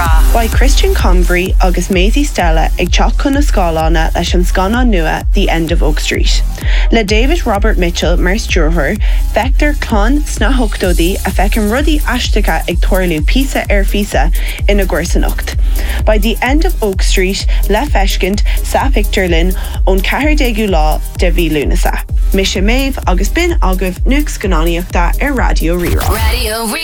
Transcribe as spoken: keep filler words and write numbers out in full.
Rerá. By Christian Convery agus Maisie Stella ag teach chun na scálána leis an scanán nua The End of Oak Street. Le David Robert Mitchell mar stúrthar, feictar clán sna hochtódaí a feicim rudaí aisteacha ag tuairliú písa ar físa ina gcuirsaneacht. By The End of Oak Street, le feiscint sa Picture Lynn ón cahardéigú lá de bhí lúnasa. Mis sé méibh agus bin agah nuac scanáníochta ar Radio Rerá. Radio Rerá.